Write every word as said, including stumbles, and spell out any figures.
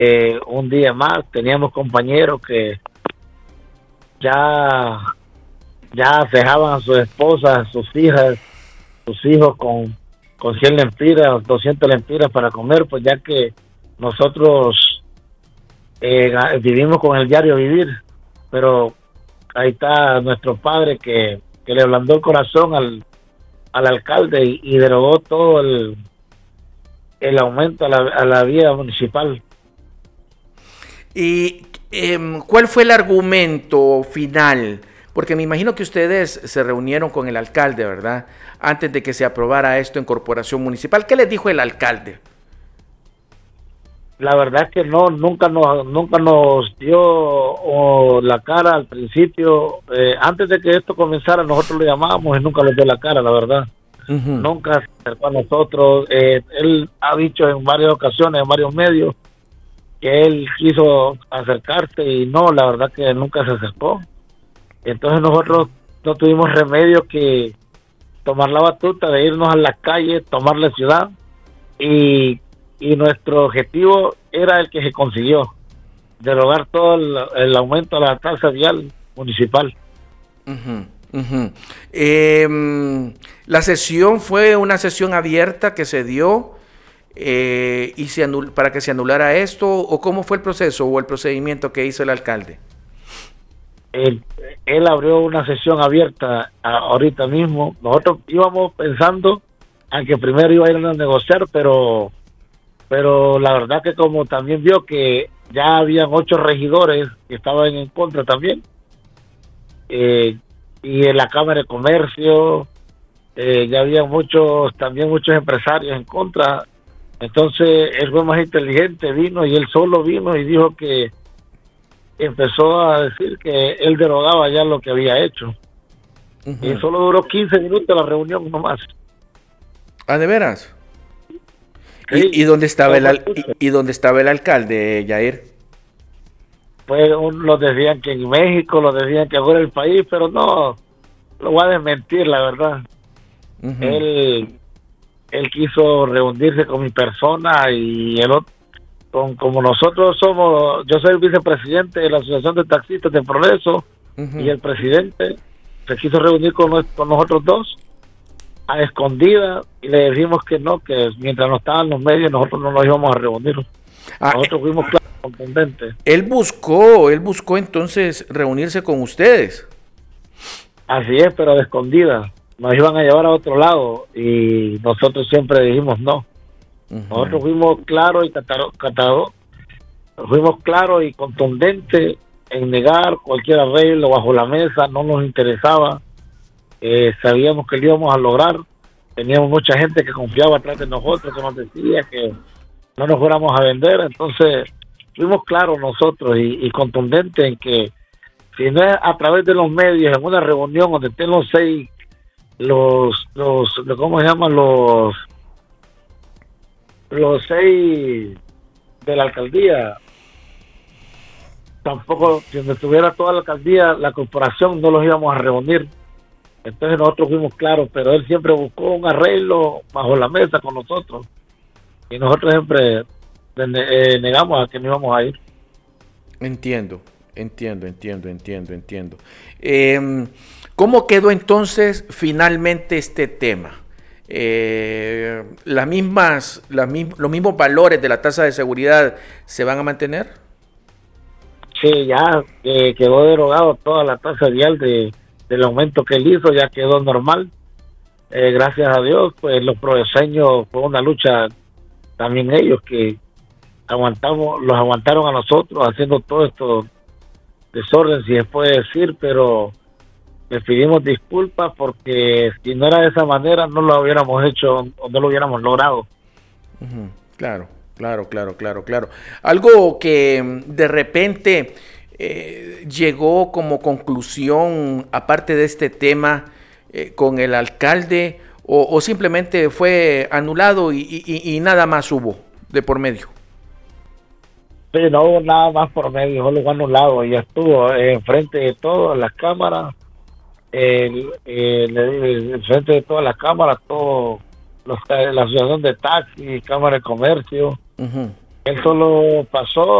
eh, un día más. Teníamos compañeros que ya, ya dejaban a sus esposas, a sus hijas, sus hijos con, con cien lempiras, doscientas lempiras para comer, pues ya que nosotros eh, vivimos con el diario vivir, pero ahí está nuestro padre que, que le ablandó el corazón al, al alcalde y, y derogó todo el, el aumento a la, a la vía municipal. ¿Y eh, cuál fue el argumento final? Porque me imagino que ustedes se reunieron con el alcalde, ¿verdad? Antes de que se aprobara esto en corporación municipal. ¿Qué les dijo el alcalde? La verdad que no, nunca nos, nunca nos dio oh, la cara al principio. Eh, antes de que esto comenzara, nosotros lo llamábamos y nunca nos dio la cara, la verdad. Uh-huh. Nunca se acercó a nosotros. Eh, él ha dicho en varias ocasiones, en varios medios, que él quiso acercarse y no, la verdad que nunca se acercó. Entonces nosotros no tuvimos remedio que tomar la batuta de irnos a las calles, tomar la ciudad y y nuestro objetivo era el que se consiguió, derogar todo el, el aumento a la tasa vial municipal. Uh-huh, uh-huh. Eh, la sesión fue una sesión abierta que se dio eh, y se anul- para que se anulara esto, ¿o cómo fue el proceso o el procedimiento que hizo el alcalde? Él, él abrió una sesión abierta a, ahorita mismo. Nosotros íbamos pensando a que primero iba a ir a negociar, pero pero la verdad que como también vio que ya habían ocho regidores que estaban en contra también, eh, y en la Cámara de Comercio eh, ya había muchos, también muchos empresarios en contra, entonces él fue más inteligente, vino y él solo vino y dijo que empezó a decir que él derogaba ya lo que había hecho. Uh-huh. Y solo duró quince minutos la reunión nomás. ¿Ah, de veras? Sí, ¿Y, y dónde estaba el al, y, y dónde estaba el alcalde, Yair? Pues un, los decían que en México, los decían que fuera el país, pero no, lo voy a desmentir, la verdad. Uh-huh. Él, él quiso reunirse con mi persona y el otro, con, como nosotros somos, yo soy el vicepresidente de la Asociación de Taxistas de Progreso, uh-huh, y el presidente se quiso reunir con, con nosotros dos a escondida y le dijimos que no, que mientras no estaban los medios nosotros no nos íbamos a reunir. Ah, nosotros fuimos claros, contundentes. Él buscó, él buscó entonces reunirse con ustedes. Así es, pero de escondida. Nos iban a llevar a otro lado y nosotros siempre dijimos no. Uh-huh. Nosotros fuimos claros y catado, catado, fuimos claros y contundentes en negar cualquier arreglo bajo la mesa, no nos interesaba. Eh, sabíamos que lo íbamos a lograr, teníamos mucha gente que confiaba atrás de nosotros, que nos decía que no nos fuéramos a vender, entonces fuimos claros nosotros y, y contundentes en que si no es a través de los medios, en una reunión donde estén los seis, los, los, ¿cómo se llaman? Los, los seis de la alcaldía, tampoco, si donde estuviera toda la alcaldía, la corporación, no los íbamos a reunir. Entonces nosotros fuimos claros, pero él siempre buscó un arreglo bajo la mesa con nosotros y nosotros siempre eh, negamos a que no íbamos a ir. Entiendo, entiendo, entiendo, entiendo, entiendo. Eh, ¿Cómo quedó entonces finalmente este tema? Eh, las mismas, las mismas, los mismos valores de la tasa de seguridad se van a mantener. Sí, ya eh, quedó derogado toda la tasa vial de del aumento que él hizo, ya quedó normal. Eh, gracias a Dios, pues los progreseños fue una lucha también ellos que aguantamos, los aguantaron a nosotros haciendo todo esto desorden, si se puede decir, pero les pedimos disculpas porque si no era de esa manera no lo hubiéramos hecho o no lo hubiéramos logrado. Uh-huh. Claro, claro, claro, claro, claro. Algo que de repente eh, llegó como conclusión, aparte de este tema, eh, con el alcalde, o, o simplemente fue anulado y, y, y nada más hubo de por medio. Sí, no hubo nada más por medio, solo fue anulado y ya estuvo eh, enfrente de todas las cámaras, el, el, el, enfrente de todas las cámaras, todo los, la asociación de taxis, cámara de comercio, uh-huh. Él solo pasó